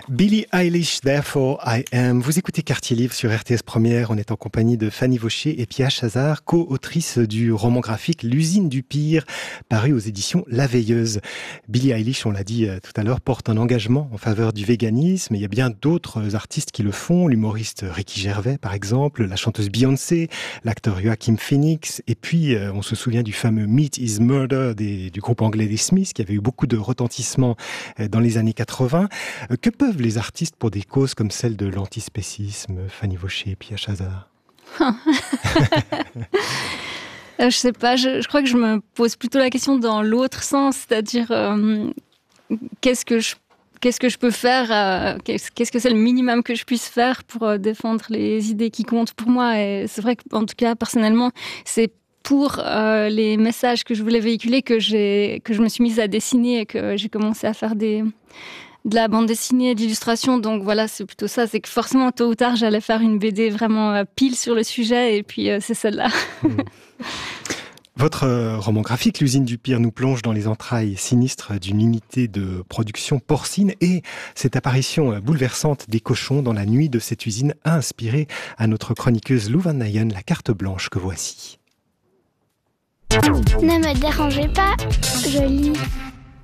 Billie Eilish, Therefore I Am. Vous écoutez Quartier Livre sur RTS Première. On est en compagnie de Fanny Vaucher et Pia Chazard, co-autrice du roman graphique L'usine du pire, paru aux éditions La Veilleuse. Billie Eilish, on l'a dit tout à l'heure, porte un engagement en faveur du véganisme. Il y a bien d'autres artistes qui le font. L'humoriste Ricky Gervais, par exemple, la chanteuse Beyoncé, l'acteur Joaquin Phoenix. Et puis, on se souvient du fameux Meat is Murder du groupe anglais des Smiths, qui avait eu beaucoup de retentissement dans les années 80. Que peuvent les artistes pour des causes comme celle de l'antispécisme, Fanny Vaucher et Pia Chazard? Je sais pas, je crois que je me pose plutôt la question dans l'autre sens, c'est-à-dire qu'est-ce que je peux faire, qu'est-ce que c'est le minimum que je puisse faire pour défendre les idées qui comptent pour moi. Et c'est vrai qu'en tout cas, personnellement, c'est pour les messages que je voulais véhiculer que je me suis mise à dessiner et que j'ai commencé à faire de la bande dessinée et d'illustration. Donc voilà, c'est plutôt ça. C'est que forcément, tôt ou tard, j'allais faire une BD vraiment pile sur le sujet. Et puis, c'est celle-là. Votre roman graphique, L'usine du pire, nous plonge dans les entrailles sinistres d'une unité de production porcine. Et cette apparition bouleversante des cochons dans la nuit de cette usine a inspiré à notre chroniqueuse Lou Van Nijen la carte blanche que voici. Ne me dérangez pas, je lis.